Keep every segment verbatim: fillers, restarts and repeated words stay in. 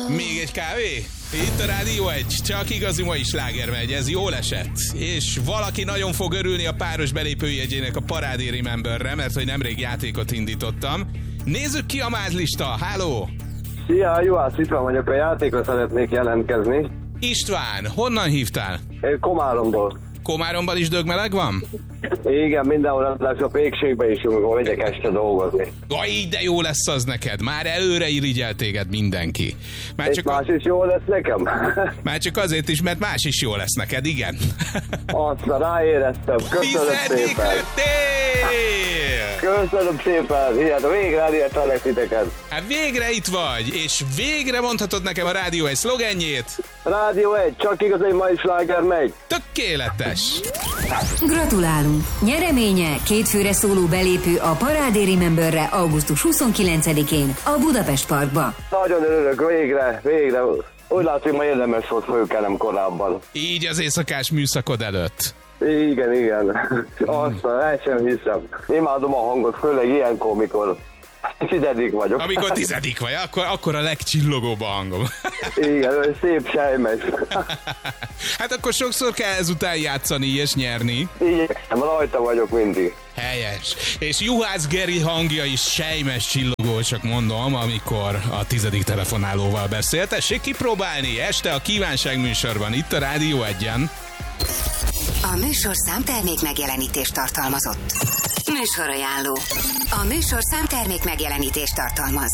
Még egy kávé? Itt a Rádió egy, csak igazi mai sláger megy, ez jól esett. És valaki nagyon fog örülni a páros belépőjegyének a Parádé Rememberre, mert hogy nemrég játékot indítottam. Nézzük ki a mázlista, háló! Szia, Juhász, itt van vagyok, a játékra szeretnék jelentkezni. István, honnan hívtál? Én Komáromból. Komáromban is dögmeleg van? Igen, mindenhol lesz a pékségbe is, amikor megyek este dolgozni. Aj, így de jó lesz az neked, már előre irigyel téged mindenki. Már És csak, más is jó lesz nekem? már csak azért is, mert más is jó lesz neked, igen. Aztán ráéreztem, köszönöm szépen. Köszönöm szépen, hihetem, végre elértelek titeket. Hát végre itt vagy, és végre mondhatod nekem a Rádió egy szlogenjét. Rádió egy, csak igazi mai sláger megy. Tökéletes. Gratulálunk! Nyereménye kétfőre szóló belépő a Parádé Rememberre augusztus huszonkilencedikén a Budapest Parkba. Nagyon örülök, végre, végre. Úgy látszik, ma érdemes volt fölkelnem korábban. Így az éjszakás műszakod előtt. Igen, igen. Aztán el sem hiszem. Imádom a hangot, főleg ilyenkor, mikor tizedik vagyok. Amikor tizedik vagy, akkor, akkor a legcsillogóbb a hangom. Igen, szép sejmes. Hát akkor sokszor kell ezután játszani és nyerni. Igyekszem, rajta vagyok mindig. Helyes. És Juhász Geri hangja is sejmes csillogó, csak mondom, amikor a tizedik telefonálóval beszél. Tessék kipróbálni este a kívánságműsorban, itt a Rádió egyen. A műsorszám termék megjelenítést tartalmazott. Műsorajánló. A műsorszám termék megjelenítést tartalmaz.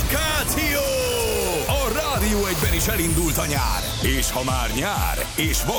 Vakáció! A Rádió egyben is elindult a nyár. És ha már nyár, és